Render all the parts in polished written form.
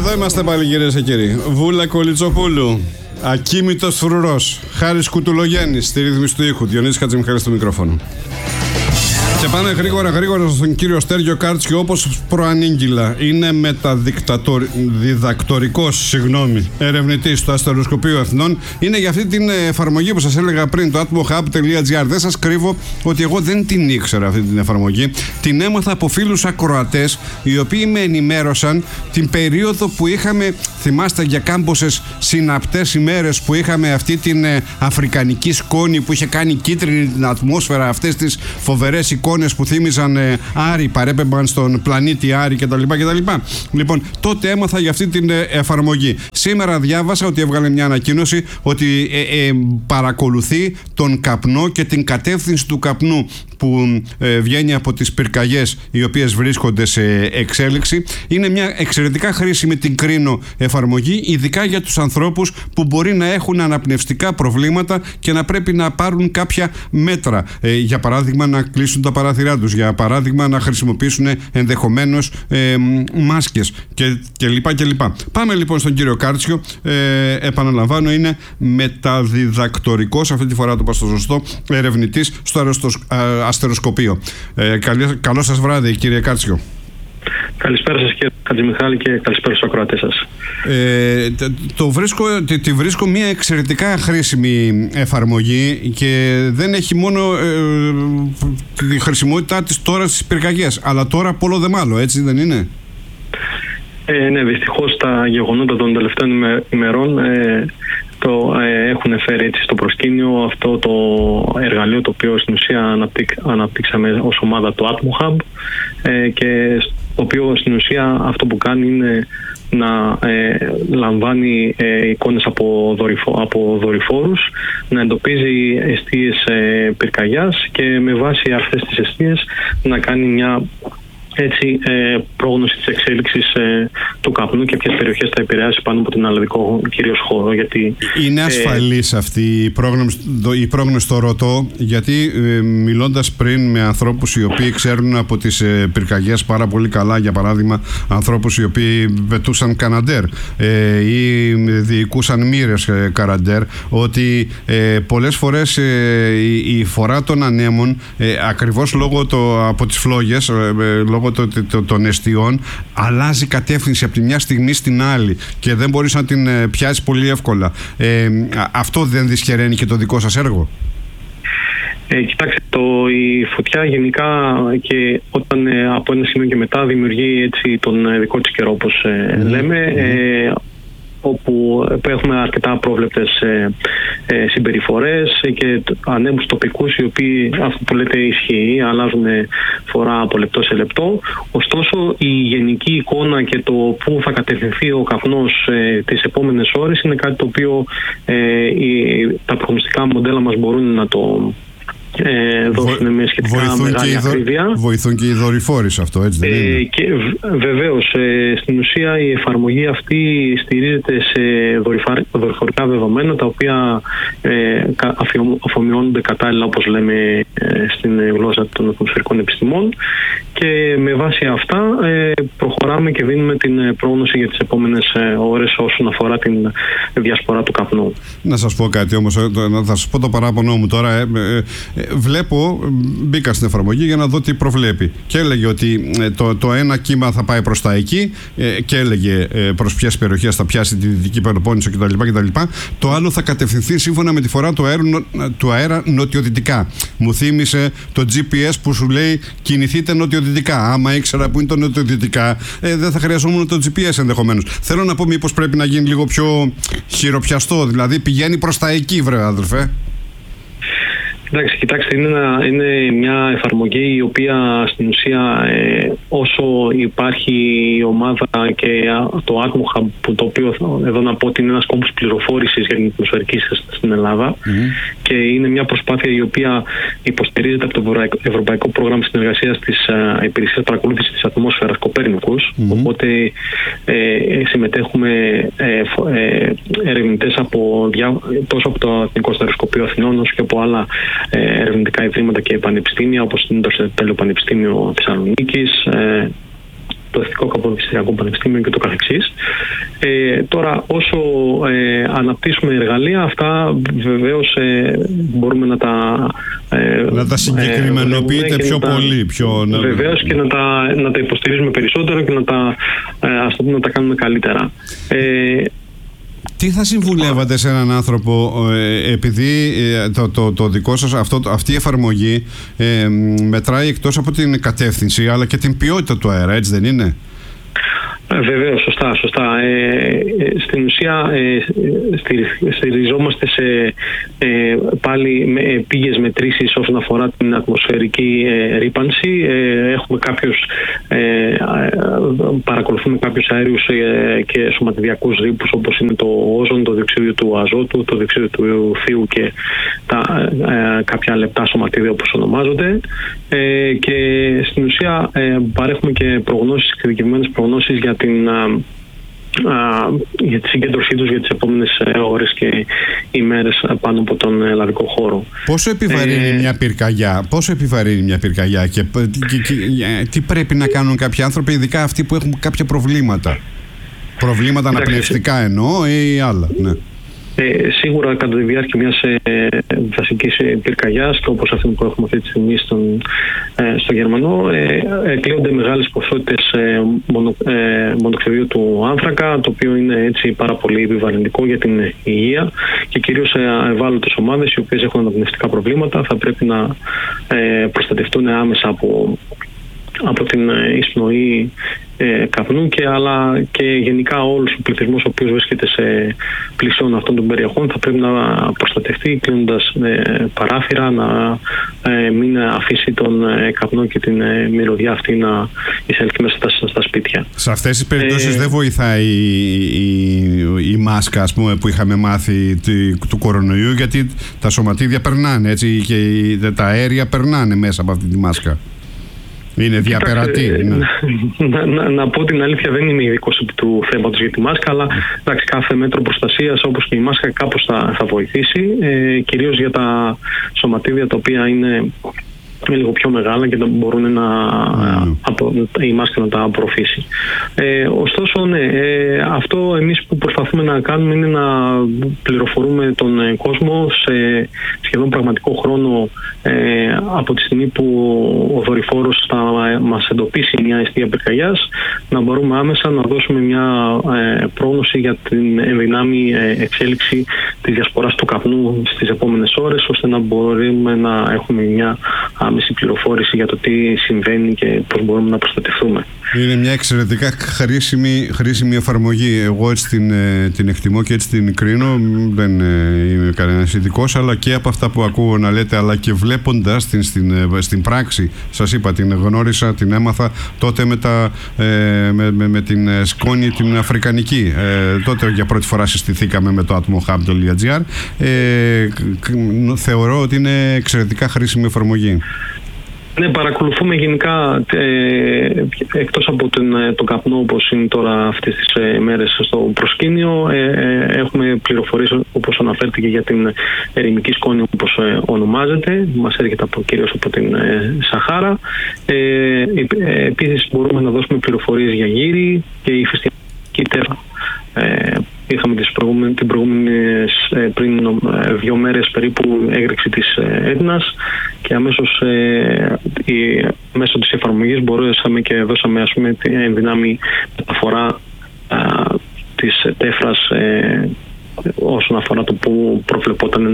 Εδώ είμαστε πάλι, κυρίες και κύριοι. Βούλα Κολιτσοπούλου, ακίμητος φρουρός, Χάρης Κουτουλογέννης στη ρύθμιση του ήχου, Διονύσης Χατζημιχάλης στο μικρόφωνο. Και πάμε γρήγορα στον κύριο Στέργιο Κάρτσιο, όπως προανήγγυλα. Είναι μεταδιδακτορικός, ερευνητής στο Αστεροσκοπείο Αθηνών. Είναι για αυτή την εφαρμογή που σας έλεγα πριν, το atmohub.gr. Δεν σας κρύβω ότι εγώ δεν την ήξερα αυτή την εφαρμογή. Την έμαθα από φίλους ακροατές, οι οποίοι με ενημέρωσαν την περίοδο που είχαμε, θυμάστε, για κάμποσες συναπτές ημέρες που είχαμε αυτή την αφρικανική σκόνη που είχε κάνει κίτρινη την ατμόσφαιρα, αυτές τις φοβερές εικόνες που θύμιζαν Άρη, παρέπεμπαν στον πλανήτη Άρη κτλ. Λοιπόν, τότε έμαθα για αυτή την εφαρμογή. Σήμερα διάβασα ότι έβγαλε μια ανακοίνωση ότι παρακολουθεί τον καπνό και την κατεύθυνση του καπνού που βγαίνει από τις πυρκαγιές οι οποίες βρίσκονται σε εξέλιξη. Είναι μια εξαιρετικά χρήσιμη, την κρίνω, εφαρμογή, ειδικά για τους ανθρώπους που μπορεί να έχουν αναπνευστικά προβλήματα και να πρέπει να πάρουν κάποια μέτρα. Για παράδειγμα, να κλείσουν τα παράθυρά τους, για παράδειγμα να χρησιμοποιήσουν ενδεχομένως μάσκες κλπ. Πάμε λοιπόν στον κύριο Κάρτσιο. Επαναλαμβάνω, είναι μεταδιδακτορικός, αυτή τη φορά το είπα στο σωστό, ερευνητής στο Αστεροσκοπείο. Καλό σας βράδυ, κύριε Κάρτσιο. Καλησπέρα σας, κύριε Χατζημιχάλη, και καλησπέρα στους ακροατές σας. Τη βρίσκω μια εξαιρετικά χρήσιμη εφαρμογή και δεν έχει μόνο τη χρησιμότητά της τώρα στις πυρκαγιές, αλλά τώρα από όλο δε μάλλον, έτσι δεν είναι? Ναι, δυστυχώς τα γεγονότα των τελευταίων ημερών έχουν φέρει έτσι στο προσκήνιο αυτό το εργαλείο, το οποίο στην ουσία αναπτύξαμε ως ομάδα, το atmohub, και το οποίο στην ουσία αυτό που κάνει είναι να λαμβάνει εικόνες από δορυφόρους, να εντοπίζει εστίες πυρκαγιάς και με βάση αυτές τις εστίες να κάνει μια πρόγνωση της εξέλιξης του καπνού και ποιες περιοχές θα επηρεάσει πάνω από την αλλαδικό κυρίως χώρο. Γιατί είναι ασφαλής αυτή η πρόγνωση, το ρωτώ, γιατί μιλώντας πριν με ανθρώπους οι οποίοι ξέρουν από τις πυρκαγιές πάρα πολύ καλά, για παράδειγμα ανθρώπους οι οποίοι πετούσαν καναντέρ ή διοικούσαν μοίρες καραντέρ, ότι πολλές φορές η φορά των ανέμων, ακριβώς λόγω από τις φλόγες, λόγω των εστιών, αλλάζει κατεύθυνση από τη μια στιγμή στην άλλη και δεν μπορείς να την πιάσεις πολύ εύκολα. Αυτό δεν δυσχεραίνει και το δικό σας έργο? Κοιτάξτε, η φωτιά γενικά, και όταν από ένα σημείο και μετά δημιουργεί έτσι τον δικό της καιρό, όπως λέμε, όπου έχουμε αρκετά απρόβλεπτες συμπεριφορές και ανέμους τοπικούς, οι οποίοι, αυτό που λέτε, ισχύει, αλλάζουν φορά από λεπτό σε λεπτό. Ωστόσο, η γενική εικόνα και το πού θα κατευθυνθεί ο καπνός τις επόμενες ώρες είναι κάτι το οποίο τα προγνωστικά μοντέλα μας μπορούν να το δώσουν με σχετικά μεγάλη ακρίβεια. Βοηθούν και οι δορυφόροι σε αυτό, έτσι δεν είναι? Και βεβαίως, στην ουσία η εφαρμογή αυτή στηρίζεται σε δορυφορικά δεδομένα, τα οποία αφομοιώνονται κατάλληλα, όπως λέμε στην γλώσσα των ατμοσφαιρικών επιστημών, και με βάση αυτά προχωράμε και δίνουμε την πρόγνωση για τις επόμενες ώρες όσον αφορά την διασπορά του καπνού. Να σας πω κάτι όμως, θα σας πω το παράπονο μου τώρα. Μπήκα στην εφαρμογή για να δω τι προβλέπει και έλεγε ότι το ένα κύμα θα πάει προς τα εκεί και έλεγε προς ποιες περιοχές θα πιάσει τη Δυτική Πελοπόννησο κτλ. Το άλλο θα κατευθυνθεί σύμφωνα με τη φορά του αέρα νοτιοδυτικά. Μου θύμισε το GPS που σου λέει κινηθείτε νοτιοδυτικά. Άμα ήξερα που είναι το νοτιοδυτικά, δεν θα χρειαζόμουν το GPS ενδεχομένως. Θέλω να πω, μήπως πρέπει να γίνει λίγο πιο χειροπιαστό, δηλαδή πηγαίνει προς τα εκεί, βρε αδελφέ. Εντάξει, κοιτάξτε, είναι μια εφαρμογή η οποία στην ουσία, όσο υπάρχει η ομάδα και το atmohub, το οποίο εδώ να πω ότι είναι ένας κόμπος πληροφόρησης για την ατμοσφαιρική στην Ελλάδα, και είναι μια προσπάθεια η οποία υποστηρίζεται από το Ευρωπαϊκό Πρόγραμμα Συνεργασίας της Υπηρεσίας Παρακολούθησης της Ατμόσφαιρας Κοπέρνικους. Οπότε συμμετέχουμε ερευνητές τόσο από το Εθνικό Αστεροσκοπείο Αθηνών όσο και από άλλα ερευνητικά ιδρύματα και πανεπιστήμια, όπως είναι το Αριστοτέλειο Πανεπιστήμιο Θεσσαλονίκης, το Εθνικό Καποδιστριακό Πανεπιστήμιο και το καθεξής. Τώρα, όσο αναπτύσσουμε εργαλεία, αυτά βεβαίως μπορούμε να τα συγκεκριμενοποιείτε πιο πολύ. Βεβαίως, και να τα υποστηρίζουμε περισσότερο και να τα κάνουμε καλύτερα. Τι θα συμβουλεύατε σε έναν άνθρωπο, επειδή το δικό σας αυτή η εφαρμογή μετράει εκτός από την κατεύθυνση αλλά και την ποιότητα του αέρα, έτσι δεν είναι? Βεβαίως, σωστά. Στην ουσία στηριζόμαστε σε πάλι πήγες μετρήσεις όσον αφορά την ατμοσφαιρική ρύπανση. Παρακολουθούμε κάποιους αέριους και σωματιδιακούς ρήπους, όπως είναι το όζον, το διοξείδιο του αζότου, το διοξείδιο του θείου και κάποια λεπτά σωματίδια, όπως ονομάζονται. Και στην ουσία παρέχουμε και προγνώσεις, εξειδικευμένες προγνώσεις για τη συγκέντρωσή τους για τις επόμενες ώρες και ημέρες πάνω από τον ελλαδικό χώρο. Πόσο επιβαρύνει μια πυρκαγιά και τι πρέπει να κάνουν κάποιοι άνθρωποι, ειδικά αυτοί που έχουν κάποια προβλήματα αναπνευστικά εννοώ ή άλλα? Ναι. Σίγουρα κατά τη διάρκεια μιας δασικής πυρκαγιάς, όπως αυτή που έχουμε αυτή τη στιγμή στο Γερμανό, εκλείονται μεγάλες ποσότητες μονοξυδίου του άνθρακα, το οποίο είναι έτσι πάρα πολύ επιβαρυντικό για την υγεία και κυρίως σε ευάλωτες ομάδες οι οποίες έχουν αναπνευστικά προβλήματα. Θα πρέπει να προστατευτούν άμεσα από την εισπνοή καπνού αλλά και γενικά όλος ο πληθυσμός ο οποίος βρίσκεται σε πλησίον αυτών των περιοχών θα πρέπει να προστατευτεί κλείνοντας παράθυρα, να μην αφήσει τον καπνό και την μυρωδιά αυτή να εισέλθει μέσα στα σπίτια. Σε αυτές τις περιπτώσεις δεν βοηθάει η μάσκα, ας πούμε, που είχαμε μάθει του κορονοϊού, γιατί τα σωματίδια περνάνε έτσι, και τα αέρια περνάνε μέσα από αυτή τη μάσκα. Είναι διαπερατή. Να πω την αλήθεια, δεν είμαι ειδικός του θέματος για τη μάσκα, αλλά εντάξει, κάθε μέτρο προστασίας όπως και η μάσκα κάπως θα βοηθήσει, κυρίως για τα σωματίδια τα οποία είναι λίγο πιο μεγάλα και μπορούν η μάσκα να τα απορροφήσει. Ωστόσο, ναι, αυτό εμείς που προσπαθούμε να κάνουμε είναι να πληροφορούμε τον κόσμο σε σχεδόν πραγματικό χρόνο από τη στιγμή που ο δορυφόρος θα μας εντοπίσει μια αιστεία πυρκαγιάς, να μπορούμε άμεσα να δώσουμε μια πρόγνωση για την ενδυνάμει εξέλιξη της διασποράς του καπνού στις επόμενες ώρες, ώστε να μπορούμε να έχουμε μια άμεση πληροφόρηση για το τι συμβαίνει και πώς μπορούμε να προστατευτούμε. Είναι μια εξαιρετικά χρήσιμη εφαρμογή. Εγώ έτσι την εκτιμώ και έτσι την κρίνω. Δεν είμαι κανένας ειδικός, αλλά και από αυτά που ακούω να λέτε, αλλά και βλέποντας την στην πράξη. Σας είπα, την γνώρισα, την έμαθα τότε με την σκόνη την αφρικανική. Τότε για πρώτη φορά συστηθήκαμε με το atmohub.gr. Θεωρώ ότι είναι εξαιρετικά χρήσιμη εφαρμογή. Ναι, παρακολουθούμε γενικά εκτός από τον καπνό, όπως είναι τώρα αυτές τις μέρες στο προσκήνιο, έχουμε πληροφορίες όπως αναφέρθηκε για την ερημική σκόνη, όπως ονομάζεται, μας έρχεται κυρίως από την Σαχάρα. Επίσης μπορούμε να δώσουμε πληροφορίες για γύρι και ηφαιστειακή τέφρα. Είχαμε πριν 2 μέρες περίπου έγρηξη της Έτνας και αμέσως μέσω της εφαρμογής μπορέσαμε και δώσαμε, ας πούμε, την ενδυνάμει μεταφορά της τέφρας όσον αφορά το που προβλεπόταν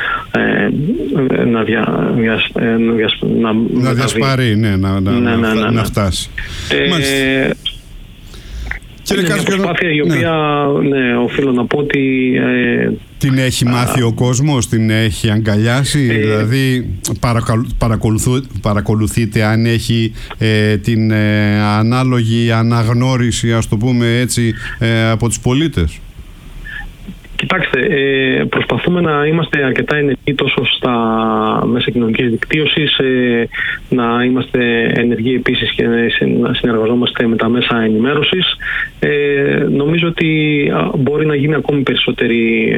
να διασπαρεί, να φτάσει. Είναι μια προσπάθεια η οποία, οφείλω να πω ότι... Την έχει μάθει ο κόσμος, την έχει αγκαλιάσει, δηλαδή παρακολουθείτε αν έχει την ανάλογη αναγνώριση, ας το πούμε έτσι, από τους πολίτες? Κοιτάξτε, προσπαθούμε να είμαστε αρκετά ενεργοί τόσο στα μέσα κοινωνικής δικτύωσης, να είμαστε ενεργοί επίσης και να συνεργαζόμαστε με τα μέσα ενημέρωσης. Νομίζω ότι μπορεί να γίνει ακόμη περισσότερη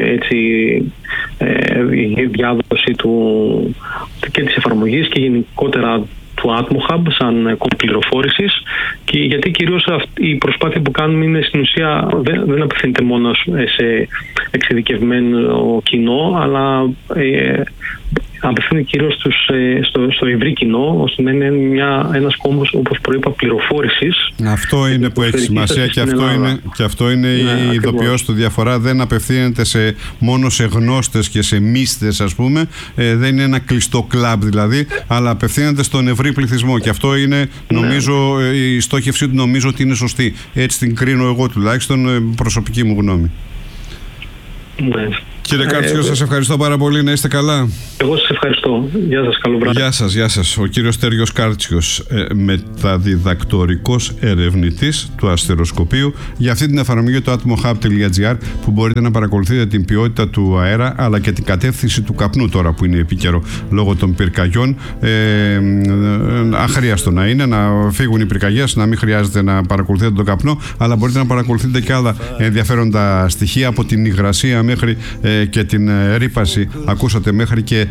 διάδοση και της εφαρμογής και γενικότερα του Atmo Hub σαν κόμμα πληροφόρησης, και γιατί κυρίως η προσπάθεια που κάνουμε είναι στην ουσία δεν απευθύνεται μόνο σε εξειδικευμένο κοινό, αλλά απευθύνεται κυρίως στο ευρύ κοινό, ώστε να είναι ένας κόμβος, όπως προείπα, πληροφόρησης. Αυτό είναι που έχει σημασία, και αυτό είναι η ειδοποιώς του διαφορά. Δεν απευθύνεται μόνο σε γνώστες και σε μίστες, ας πούμε. Δεν είναι ένα κλειστό κλαμπ δηλαδή, αλλά απευθύνεται στον ευρύ πληθυσμό. Και αυτό είναι, νομίζω, η στόχευσή του νομίζω ότι είναι σωστή. Έτσι την κρίνω εγώ τουλάχιστον, προσωπική μου γνώμη. Ναι. Κύριε Κάρτσιο, σας ευχαριστώ πάρα πολύ. Να είστε καλά. Εγώ σας ευχαριστώ. Γεια σας, καλό βράδυ. Γεια σας. Ο κύριος Στέργιος Κάρτσιος, μεταδιδακτορικός ερευνητής του αστεροσκοπείου, για αυτή την εφαρμογή του atmohub.gr, που μπορείτε να παρακολουθείτε την ποιότητα του αέρα αλλά και την κατεύθυνση του καπνού τώρα που είναι επίκαιρο λόγω των πυρκαγιών. Αχρίαστο να είναι να φύγουν οι πυρκαγιές, να μην χρειάζεται να παρακολουθείτε τον καπνό, αλλά μπορείτε να παρακολουθείτε και άλλα ενδιαφέροντα στοιχεία, από την υγρασία μέχρι και την ρύπαση, ακούσατε, μέχρι και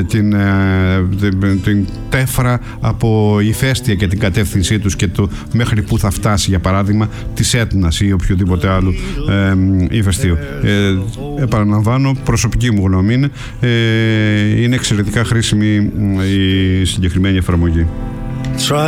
την τέφρα από ηφαίστεια και την κατεύθυνσή τους και το μέχρι που θα φτάσει, για παράδειγμα, της Έτνας ή οποιοδήποτε άλλου ηφαιστείου. Επαναλαμβάνω, προσωπική μου γνώμη είναι εξαιρετικά χρήσιμη η συγκεκριμένη εφαρμογή.